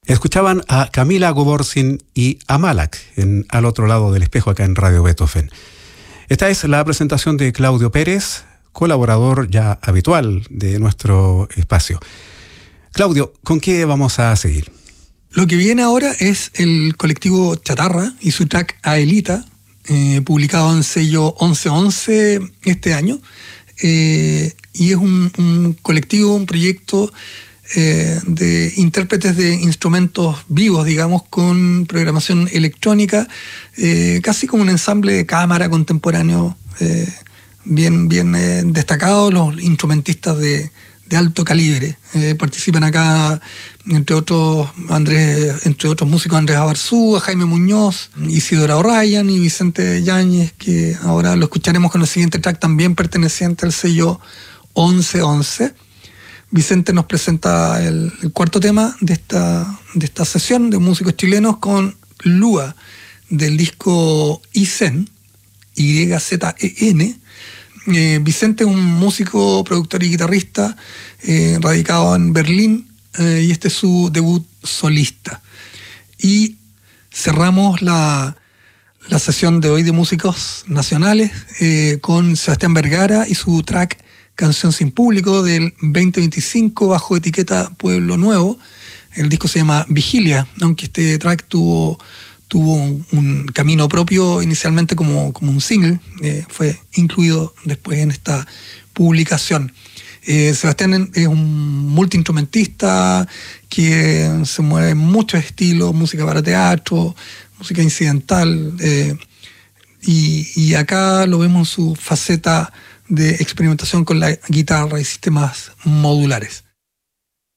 Escuchaban a Camila Govorsin y a Malak Al otro lado del espejo acá en Radio Beethoven. Esta es la presentación de Claudio Pérez, colaborador ya habitual de nuestro espacio. Claudio, ¿con qué vamos a seguir? Lo que viene ahora es el colectivo Chatarra y su track Aelita, publicado en sello 1111 este año. Y es un colectivo, un proyecto de intérpretes de instrumentos vivos, digamos, con programación electrónica, casi como un ensamble de cámara contemporáneo, bien destacados, los instrumentistas de alto calibre. Participan acá, entre otros músicos, Andrés Abarzúa, Jaime Muñoz, Isidora O'Ryan y Vicente Yáñez, que ahora lo escucharemos con el siguiente track, también perteneciente al sello 1111. Vicente nos presenta el cuarto tema de esta sesión de músicos chilenos con Lua, del disco Izen, YZEN. Vicente es un músico, productor y guitarrista radicado en Berlín, y este es su debut solista. Y cerramos la sesión de hoy de músicos nacionales con Sebastián Vergara y su track Canción sin Público del 2025 bajo etiqueta Pueblo Nuevo. El disco se llama Vigilia, aunque este track tuvo un camino propio inicialmente como un single, fue incluido después en esta publicación. Sebastián es un multiinstrumentista que se mueve en muchos estilos, música para teatro, música incidental, y acá lo vemos en su faceta de experimentación con la guitarra y sistemas modulares.